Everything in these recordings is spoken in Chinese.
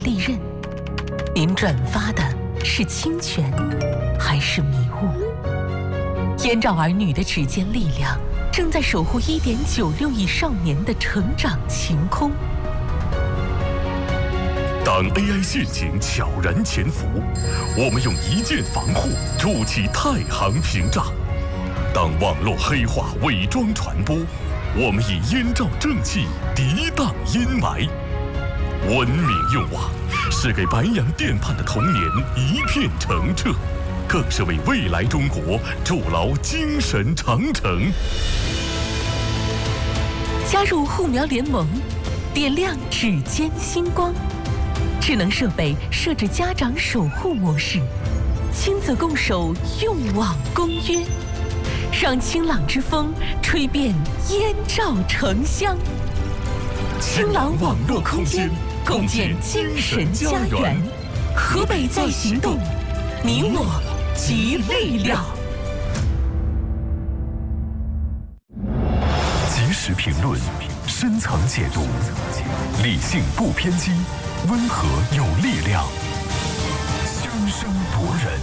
利刃，您转发的是清泉还是迷雾？燕赵儿女的指尖力量正在守护1.96亿少年的成长晴空。 当 AI 陷阱悄然潜伏，我们用一键防护筑起太行屏障；当网络黑化伪装传播，我们以燕赵正气涤荡阴霾。文明用网是给白洋淀畔的童年一片澄澈，更是为未来中国筑牢精神长城。 加入护苗联盟，点亮指尖星光。智能设备设置家长守护模式，亲子共守用网公约，让清朗之风吹遍燕赵城乡。清朗网络空间，共建精神家园。河北在行动，你我集力量。 及时评论，深层解读，理性不偏激，温和有力量，声声夺人。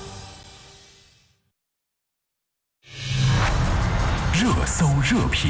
热搜热评，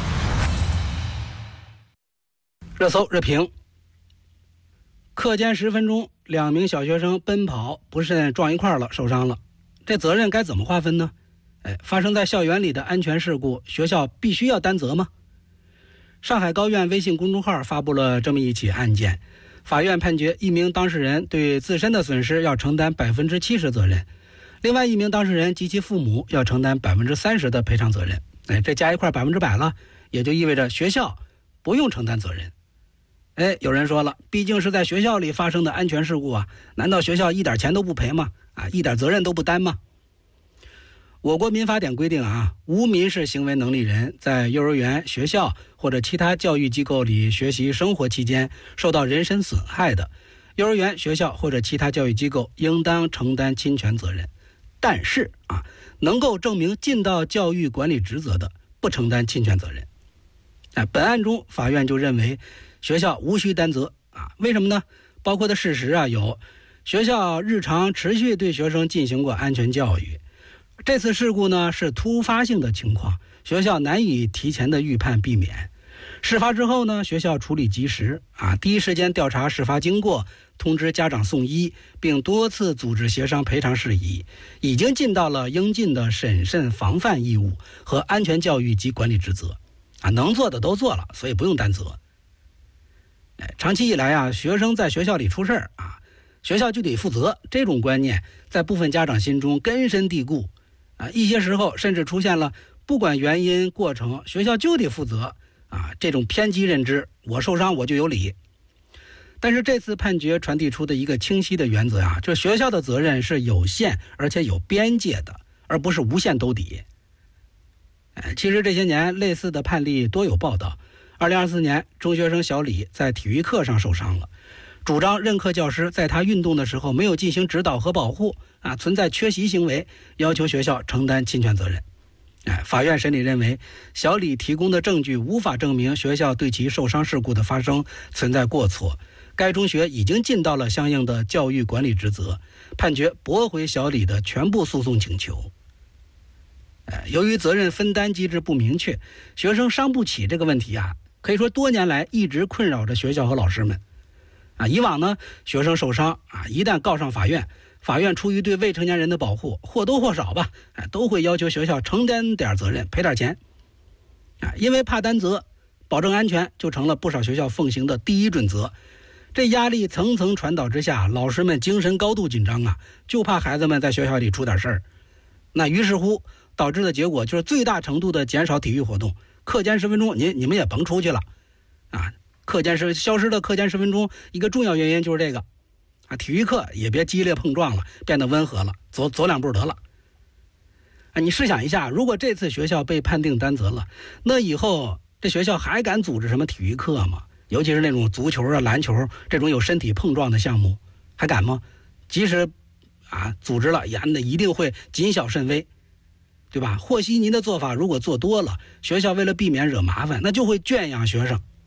热搜热评。课间10分钟，2名小学生奔跑不慎撞一块了，受伤了，这责任该怎么划分呢？发生在校园里的安全事故，学校必须要担责吗？上海高院微信公众号发布了这么一起案件，法院判决一名当事人对自身的损失要承担70%责任，另外一名当事人及其父母要承担30%的赔偿责任。这加一块100%了，也就意味着学校不用承担责任。有人说了，毕竟是在学校里发生的安全事故啊，难道学校一点钱都不赔吗？一点责任都不担吗？我国民法典规定无民事行为能力人在幼儿园、学校或者其他教育机构里学习生活期间受到人身损害的，幼儿园、学校或者其他教育机构应当承担侵权责任。但是能够证明尽到教育管理职责的，不承担侵权责任。本案中，法院就认为学校无需担责为什么呢？包括的事实有学校日常持续对学生进行过安全教育，这次事故呢是突发性的情况，学校难以提前的预判避免。事发之后呢，学校处理及时第一时间调查事发经过，通知家长送医，并多次组织协商赔偿事宜，已经尽到了应尽的审慎防范义务和安全教育及管理职责能做的都做了，所以不用担责。长期以来学生在学校里出事儿学校就得负责，这种观念在部分家长心中根深蒂固一些时候甚至出现了不管原因过程学校就得负责这种偏激认知，我受伤我就有理。但是这次判决传递出的一个清晰的原则就是学校的责任是有限而且有边界的，而不是无限兜底。其实这些年类似的判例多有报道。2024年，中学生小李在体育课上受伤了，主张任课教师在他运动的时候没有进行指导和保护存在缺席行为，要求学校承担侵权责任。法院审理认为，小李提供的证据无法证明学校对其受伤事故的发生存在过错，该中学已经尽到了相应的教育管理职责，判决驳回小李的全部诉讼请求。由于责任分担机制不明确，学生伤不起这个问题可以说多年来一直困扰着学校和老师们。以往呢，学生受伤一旦告上法院，法院出于对未成年人的保护，或多或少吧都会要求学校承担点责任，赔点钱因为怕担责，保证安全就成了不少学校奉行的第一准则。这压力层层传导之下，老师们精神高度紧张就怕孩子们在学校里出点事儿。那于是乎导致的结果就是最大程度的减少体育活动，课间10分钟你们也甭出去了消失的课间10分钟，一个重要原因就是这个体育课也别激烈碰撞了，变得温和了，走2步得了你试想一下，如果这次学校被判定担责了，那以后这学校还敢组织什么体育课吗？尤其是那种足球篮球这种有身体碰撞的项目，还敢吗？即使组织了那一定会谨小慎微，对吧？和稀泥的做法如果做多了，学校为了避免惹麻烦，那就会圈养学生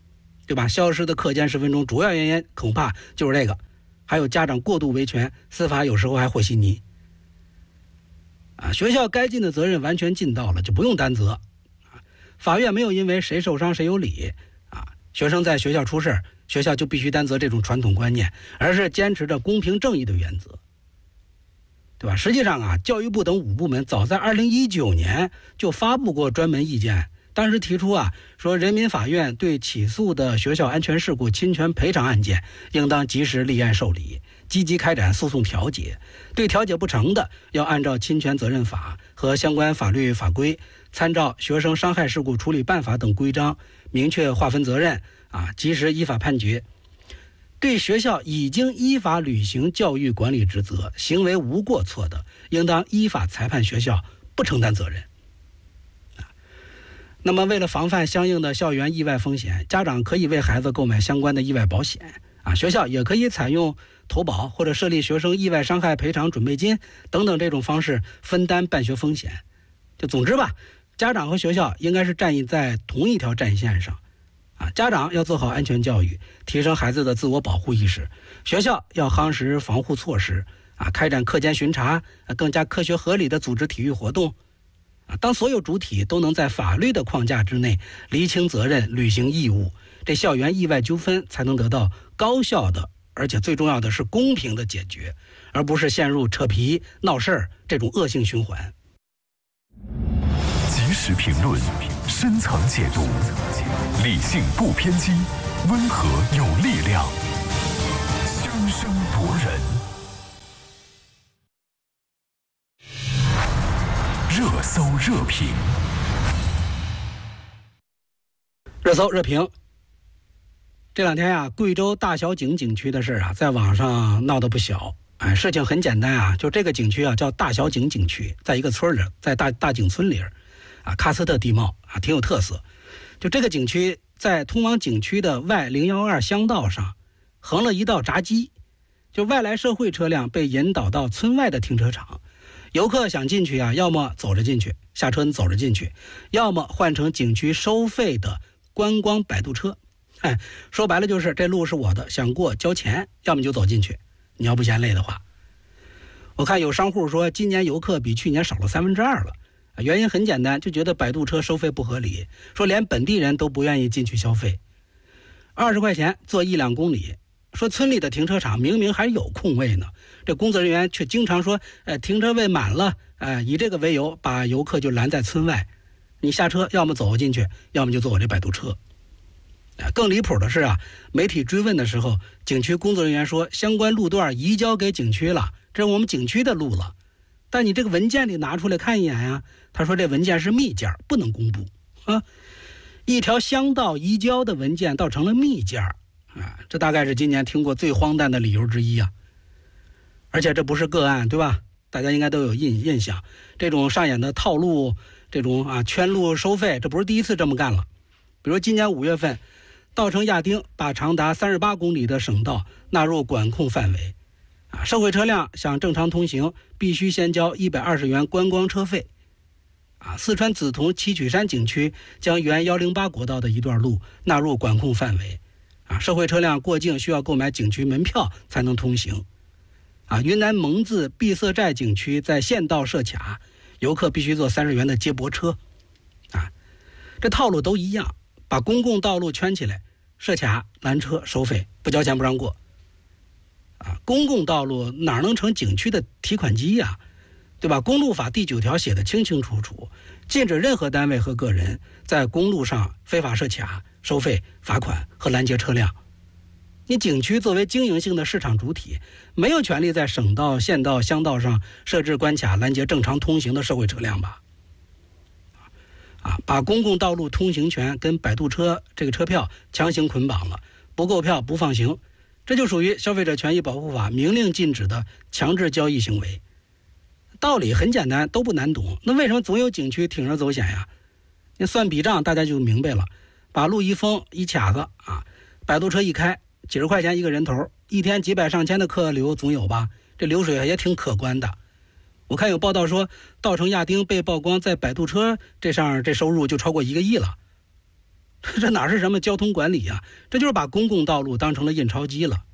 对吧？消失的课间10分钟，主要原因恐怕就是这个，还有家长过度维权，司法有时候还和稀泥。学校该尽的责任完全尽到了，就不用担责。法院没有因为谁受伤谁有理学生在学校出事，学校就必须担责这种传统观念，而是坚持着公平正义的原则，对吧？实际上教育部等5部门早在2019年就发布过专门意见，当时提出说人民法院对起诉的学校安全事故侵权赔偿案件应当及时立案受理，积极开展诉讼调解，对调解不成的要按照侵权责任法和相关法律法规，参照学生伤害事故处理办法等规章，明确划分责任及时依法判决。对学校已经依法履行教育管理职责，行为无过错的，应当依法裁判学校不承担责任。那么为了防范相应的校园意外风险，家长可以为孩子购买相关的意外保险学校也可以采用投保或者设立学生意外伤害赔偿准备金等等这种方式分担办学风险。就总之吧，家长和学校应该是站在同一条战线上家长要做好安全教育，提升孩子的自我保护意识；学校要夯实防护措施开展课间巡查更加科学合理的组织体育活动当所有主体都能在法律的框架之内厘清责任、履行义务，这校园意外纠纷才能得到高效的，而且最重要的是公平的解决，而不是陷入扯皮、闹事儿这种恶性循环。 及时评论，深层解读，理性不偏激，温和有力量，生生夺人。热搜热评， 热搜热评。这两天贵州大小井景区的事在网上闹得不小。事情很简单就这个景区叫大小井景区，在一个村里，在大井村里喀斯特地貌挺有特色。就这个景区在通往景区的外012乡道上横了一道闸机，就外来社会车辆被引导到村外的停车场，游客想进去要么走着进去，下车走着进去，要么换乘景区收费的观光摆渡车。说白了就是这路是我的，想过交钱，要么就走进去，你要不嫌累的话。我看有商户说今年游客比去年少了2/3了，原因很简单，就觉得摆渡车收费不合理，说连本地人都不愿意进去消费，20块钱坐1-2公里，说村里的停车场明明还有空位呢，这工作人员却经常说停车位满了，以这个为由把游客就拦在村外，你下车要么走进去，要么就坐我这摆渡车。更离谱的是媒体追问的时候，景区工作人员说相关路段移交给景区了，这是我们景区的路了，但你这个文件里拿出来看一眼他说这文件是密件，不能公布一条乡道移交的文件倒成了密件这大概是今年听过最荒诞的理由之一而且这不是个案，对吧？大家应该都有印象，这种上演的套路，这种圈路收费，这不是第一次这么干了。比如今年5月份，稻城亚丁把长达38公里的省道纳入管控范围社会车辆想正常通行必须先交120元观光车费四川梓潼七曲山景区将原108国道的一段路纳入管控范围社会车辆过境需要购买景区门票才能通行云南蒙自碧色寨景区在县道设卡，游客必须坐30元的接驳车这套路都一样，把公共道路圈起来，设卡拦车收费，不交钱不让过公共道路哪能成景区的提款机对吧？公路法第9条写得清清楚楚，禁止任何单位和个人在公路上非法设卡、收费、罚款和拦截车辆。你景区作为经营性的市场主体，没有权利在省道、县道、乡道上设置关卡拦截正常通行的社会车辆吧？把公共道路通行权跟摆渡车这个车票强行捆绑了，不购票不放行，这就属于消费者权益保护法明令禁止的强制交易行为。道理很简单，都不难懂，那为什么总有景区铤而走险呀？那算笔账大家就明白了，把路一封一卡子摆渡车一开，几十块钱一个人头，一天几百上千的客流总有吧？这流水也挺可观的。我看有报道说，稻城亚丁被曝光在摆渡车这上这收入就超过1个亿了。 这哪是什么交通管理啊？这就是把公共道路当成了印钞机了。